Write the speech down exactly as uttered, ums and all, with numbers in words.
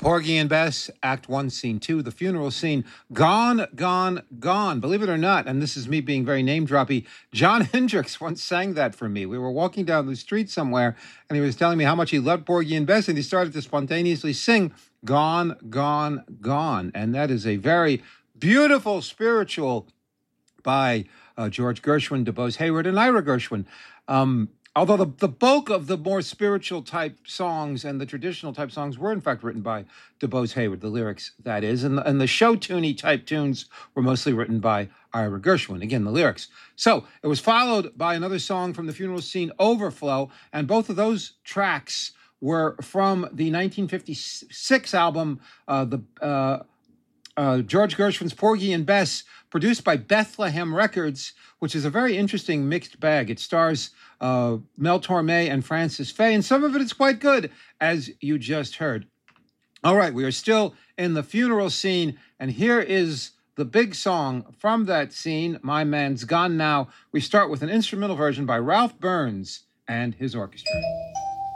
Porgy and Bess, Act One, Scene Two, the funeral scene. Gone, gone, gone. Believe it or not, and this is me being very name-droppy, Jon Hendricks once sang that for me. We were walking down the street somewhere, and he was telling me how much he loved Porgy and Bess, and he started to spontaneously sing, Gone, gone, gone. And that is a very beautiful spiritual by uh, George Gershwin, DuBose Hayward, and Ira Gershwin. Um, although the, the bulk of the more spiritual type songs and the traditional type songs were in fact written by DuBose Hayward, the lyrics, that is, and the, and the show-tuney type tunes were mostly written by Ira Gershwin, again, the lyrics. So it was followed by another song from the funeral scene, Overflow, and both of those tracks were from the nineteen fifty-six album, uh, the uh, uh, George Gershwin's Porgy and Bess, produced by Bethlehem Records, which is a very interesting mixed bag. It stars uh, Mel Torme and Francis Faye, and some of it is quite good, as you just heard. All right, we are still in the funeral scene, and here is the big song from that scene, My Man's Gone Now. We start with an instrumental version by Ralph Burns and his orchestra.